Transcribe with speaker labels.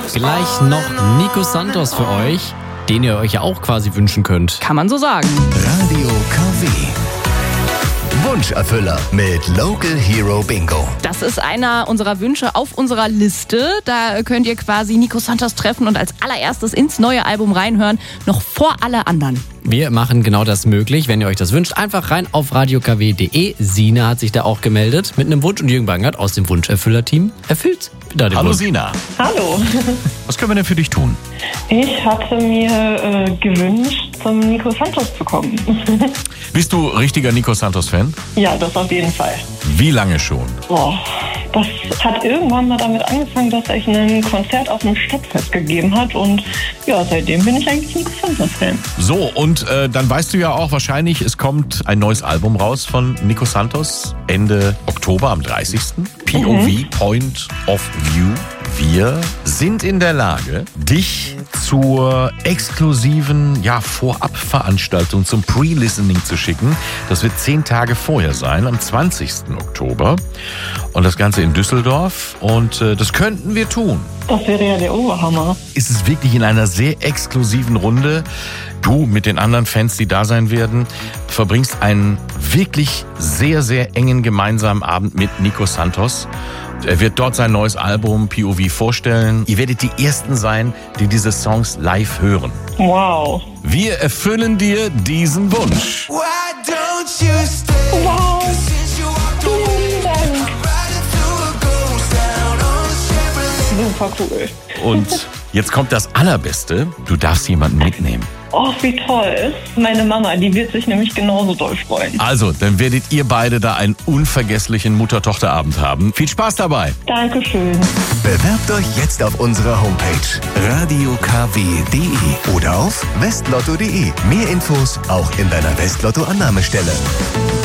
Speaker 1: Gleich noch Nico Santos für euch, den ihr euch ja auch quasi wünschen könnt.
Speaker 2: Kann man so sagen.
Speaker 3: Radio KW. Wunscherfüller mit Local Hero Bingo.
Speaker 2: Das ist einer unserer Wünsche auf unserer Liste. Da könnt ihr quasi Nico Santos treffen und als allererstes ins neue Album reinhören, noch vor alle anderen.
Speaker 1: Wir machen genau das möglich. Wenn ihr euch das wünscht, einfach rein auf radiokw.de. Sina hat sich da auch gemeldet mit einem Wunsch und Jürgen Bangert aus dem Wunscherfüller-Team erfüllt.
Speaker 4: Hallo Sina.
Speaker 5: Hallo.
Speaker 4: Was können wir denn für dich tun?
Speaker 5: Ich hatte mir gewünscht, zum Nico Santos zu kommen.
Speaker 4: Bist du richtiger Nico Santos-Fan?
Speaker 5: Ja, das auf jeden Fall.
Speaker 4: Wie lange schon?
Speaker 5: Boah, das hat irgendwann mal damit angefangen, dass ich ein Konzert auf dem Stadtfest gegeben hat und ja, seitdem bin ich eigentlich Nico Santos-Fan.
Speaker 4: So, und dann weißt du ja auch wahrscheinlich, es kommt ein neues Album raus von Nico Santos Ende Oktober am 30. POV, Point of View. Wir sind in der Lage, dich zur exklusiven Vorabveranstaltung zum Pre-Listening zu schicken. Das wird 10 Tage vorher sein, am 20. Oktober. Und das Ganze in Düsseldorf. Und das könnten wir tun.
Speaker 5: Das wäre ja der Oberhammer.
Speaker 4: Ist es wirklich in einer sehr exklusiven Runde. Du mit den anderen Fans, die da sein werden, verbringst einen wirklich sehr, sehr engen gemeinsamen Abend mit Nico Santos. Er wird dort sein neues Album POV vorstellen. Ihr werdet die Ersten sein, die diese Songs live hören.
Speaker 5: Wow.
Speaker 4: Wir erfüllen dir diesen Wunsch.
Speaker 5: Wow. Vielen Dank. Super cool.
Speaker 4: Und jetzt kommt das Allerbeste. Du darfst jemanden mitnehmen.
Speaker 5: Oh, wie toll. Meine Mama, die wird sich nämlich genauso doll freuen.
Speaker 4: Also, dann werdet ihr beide da einen unvergesslichen Mutter-Tochter-Abend haben. Viel Spaß dabei.
Speaker 5: Dankeschön.
Speaker 3: Bewerbt euch jetzt auf unserer Homepage radiokw.de oder auf westlotto.de. Mehr Infos auch in deiner Westlotto-Annahmestelle.